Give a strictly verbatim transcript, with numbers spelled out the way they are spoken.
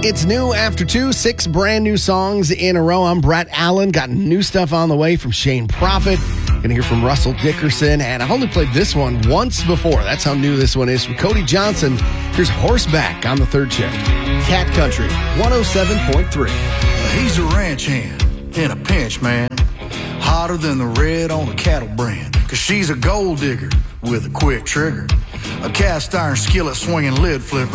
It's new after two, six brand new songs in a row. I'm Brett Allen. Got new stuff on the way from Shane Prophet. Gonna hear from Russell Dickerson. And I've only played this one once before. That's how new this one is. From Cody Johnson, here's Horseback on the third shift. Cat Country, one oh seven point three. He's a ranch hand in a pinch, man. Hotter than the red on a cattle brand. Cause she's a gold digger with a quick trigger. A cast iron skillet swinging lid flipper.